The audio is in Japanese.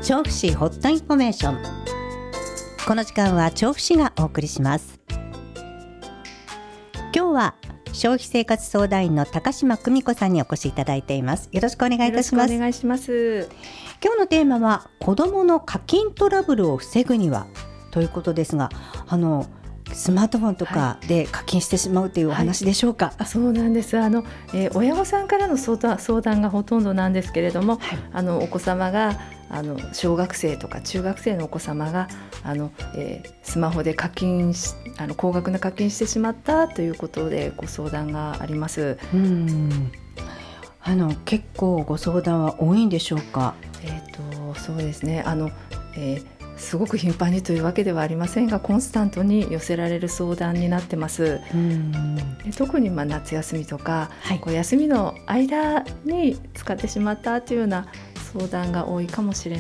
調布市ホットインフォメーション。この時間は調布市がお送りします。今日は消費生活相談員の高島久美子さんにお越しいただいています。よろしくお願いいたします。 よろしくお願いします。 今日のテーマは子どもの課金トラブルを防ぐにはということですが、スマートフォンとかで課金してしまうというお話でしょうか。 そうなんです。親御さんからの相談がほとんどなんですけれども、お子様が小学生とか中学生のお子様がスマホで高額な課金してしまったということでご相談があります。 結構ご相談は多いんでしょうか。 そうですね、すごく頻繁にというわけではありませんが、コンスタントに寄せられる相談になってます。特に夏休みとか、休みの間に使ってしまったというような相談が多いかもしれ